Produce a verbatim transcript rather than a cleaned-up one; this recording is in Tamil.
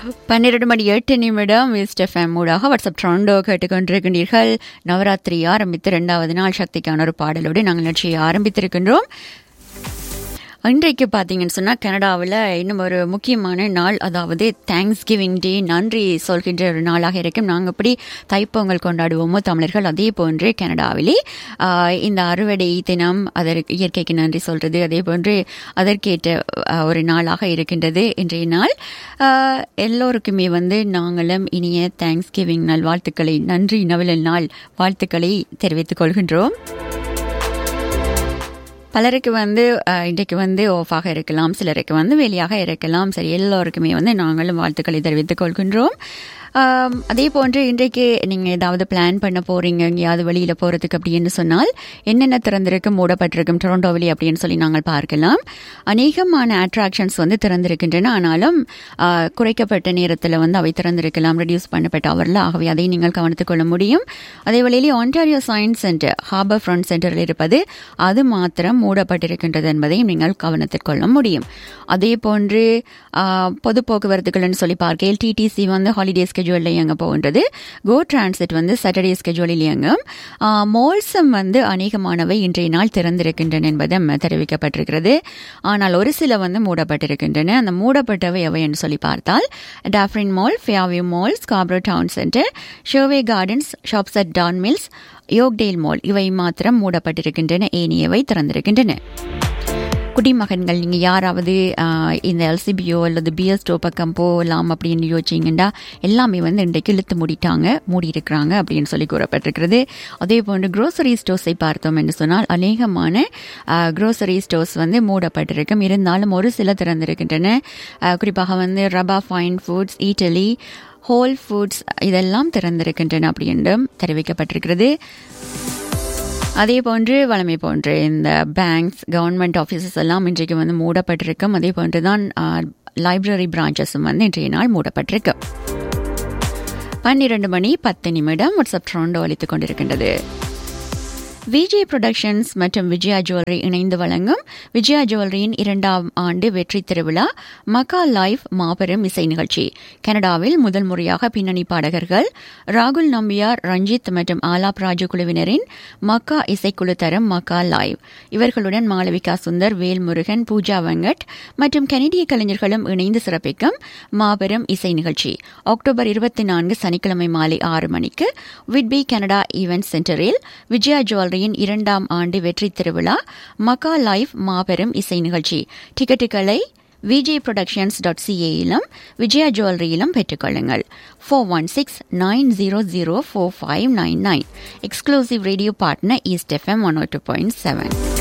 பன்னிரண்டு மணி எட்டு நிமிடம் ஈஸ்ட் எஃப்எம் ஊடாக வாட்ஸ்அப் ட்ரோண்டோ கேட்டுக்கொண்டிருக்கின்றீர்கள். நவராத்திரி ஆரம்பித்து இரண்டாவது நாள் சக்திக்கான ஒரு பாடலோடு நாங்கள் நிகழ்ச்சியை ஆரம்பித்திருக்கின்றோம். இன்றைக்கு பார்த்தீங்கன்னு சொன்னால் கனடாவில் இன்னும் ஒரு முக்கியமான நாள், அதாவது தேங்க்ஸ் கிவிங் டே, நன்றி சொல்கின்ற ஒரு நாளாக இருக்கும். நாங்கள் எப்படி தைப்பொங்கல் கொண்டாடுவோமோ தமிழர்கள், அதே போன்று கனடாவிலே இந்த அறுவடை தினம், அதற்கு இயற்கைக்கு நன்றி சொல்கிறது, அதே போன்று அதற்கேற்ற ஒரு நாளாக இருக்கின்றது இன்றைய நாள். எல்லோருக்குமே வந்து நாங்களும் இனிய தேங்க்ஸ் கிவிங் நாள் வாழ்த்துக்களை, நன்றி நவலல் நாள் வாழ்த்துக்களை தெரிவித்துக் கொள்கின்றோம். பலருக்கு வந்து இன்றைக்கு வந்து ஆஃபாக இருக்கலாம், சிலருக்கு வந்து வேலையாக இருக்கலாம். சரி, எல்லோருக்குமே வந்து நாங்களும் வாழ்த்துக்களை தெரிவித்துக் கொள்கின்றோம். அதே போன்று இன்றைக்கு நீங்கள் ஏதாவது பிளான் பண்ண போகிறீங்க, எங்கேயாவது வெளியில் போகிறதுக்கு அப்படின்னு சொன்னால் என்னென்ன திறந்திருக்கும், மூடப்பட்டிருக்கும் டொரண்டோவிலே அப்படின்னு சொல்லி நாங்கள் பார்க்கலாம். அநேகமான அட்ராக்ஷன்ஸ் வந்து திறந்திருக்கின்றன, ஆனாலும் குறைக்கப்பட்ட நேரத்தில் வந்து அவை திறந்திருக்கலாம், ரெடியூஸ் பண்ணப்பட்ட அவரில். ஆகவே அதை நீங்கள் கவனித்துக் கொள்ள முடியும். அதே வேளையிலே Ontario science centre, harbour front சென்டரில் இருப்பது அது மாத்திரம் மூடப்பட்டிருக்கின்றது என்பதையும் நீங்கள் கவனத்தில் கொள்ள முடியும். அதே போன்று பொது போக்குவரத்துகள்னு சொல்லி பார்க்க எல்டிடிசி வந்து ஹாலிடே ஸ்கெட்யூலில் இயங்க போகின்றது. கோ டிரான்சிட் வந்து சாட்டர்டே ஸ்கெட்யூலில் இயங்கும். மோல்ஸும் வந்து அநேகமானவை இன்றைய நாள் திறந்திருக்கின்றன என்பதும் தெரிவிக்கப்பட்டிருக்கிறது. ஆனால் ஒரு சில வந்து மூடப்பட்டிருக்கின்றன. அந்த மூடப்பட்டவை எவை என்று சொல்லி பார்த்தால் Dufferin mall, Fairview mall, Scarborough down centre, ஷோவே gardens, shops at Don mills, யோக்டேல் mall இவை மாத்திரம் மூடப்பட்டிருக்கின்றன. ஏனையவை திறந்திருக்கின்றன. குடிமகன்கள், நீங்கள் யாராவது இந்த எல்சிபிஓ அல்லது பிஎஸ்டோ பக்கம் போகலாம் அப்படின்னு யோசிச்சிங்கன்னா எல்லாமே வந்து இன்றைக்கு இழுத்து மூடிட்டாங்க, மூடி இருக்கிறாங்க அப்படின்னு சொல்லி கூறப்பட்டிருக்கிறது. அதே போன்று க்ரோசரி ஸ்டோர்ஸை பார்த்தோம் என்று சொன்னால் அநேகமான க்ரோசரி ஸ்டோர்ஸ் வந்து மூடப்பட்டிருக்கும். இருந்தாலும் ஒரு சில திறந்திருக்கின்றன. குறிப்பாக வந்து ரபா ஃபைன் ஃபுட்ஸ், ஈட்டலி, ஹோல் ஃபுட்ஸ் இதெல்லாம் திறந்திருக்கின்றன அப்படின்றும் தெரிவிக்கப்பட்டிருக்கிறது. அதே போன்று வளமை போன்று இந்த பேங்க்ஸ், கவர்மெண்ட் ஆஃபீஸஸ் எல்லாம் இன்றைக்கு வந்து மூடப்பட்டிருக்கும். அதே போன்று தான் லைப்ரரி பிரான்ச்சஸும் வந்து இன்றைய நாள் மூடப்பட்டிருக்கு. பன்னிரண்டு மணி பத்து நிமிடம் வாட்ஸ்அப் ட்ரோண்டோ அளித்துக் கொண்டிருக்கின்றது. விஜய் புரொடக்ஷன்ஸ் மற்றும் விஜயா ஜுவல்லரி இணைந்து வழங்கும் விஜயா ஜுவல்லரியின் இரண்டாம் ஆண்டு வெற்றி திருவிழா மக்கா லைவ் மாபெரும் இசை நிகழ்ச்சி. கனடாவில் முதல் முறையாக பின்னணி பாடகர்கள் ராகுல் நம்பியார், ரஞ்சித் மற்றும் ஆலாப் ராஜு குழுவினரின் மக்கா இசைக்குழு தரும் மக்கா லைவ். இவர்களுடன் மாளவிகா சுந்தர், வேல்முருகன், பூஜா வெங்கட் மற்றும் கனடிய கலைஞர்களும் இணைந்து சிறப்பிக்கும் மாபெரும் இசை நிகழ்ச்சி அக்டோபர் இருபத்தி நான்கு சனிக்கிழமை மாலை ஆறு மணிக்கு விட்பி கனடா ஈவென்ட் சென்டரில் விஜயா ஜுவல்லரி இரண்டாம் ஆண்டு வெற்றி திருவிழா மக்கா லைவ் மாபெரும் இசை நிகழ்ச்சி. டிக்கெட்டுகளை விஜய் புரொடக்ஷன்ஸ் டாட் சிஏயிலும் விஜயா ஜுவல்லரியிலும் பெற்றுக்கொள்ளுங்கள். Four one six nine zero zero four five nine nine. Exclusive radio partner east FM one ஓ டூ பாயிண்ட் செவன்.